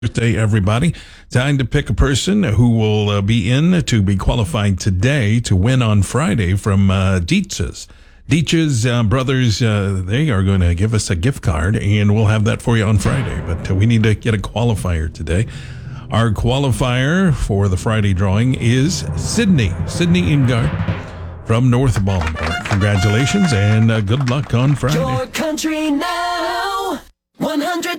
Birthday, everybody. Time to pick a person who will be in to be qualified today to win on Friday from Dietz's. Dietz's Brothers, they are going to give us a gift card, and we'll have that for you on Friday. But we need to get a qualifier today. Our qualifier for the Friday drawing is Sydney Ingard from North Baltimore. Congratulations and good luck on Friday. Your country now, 100.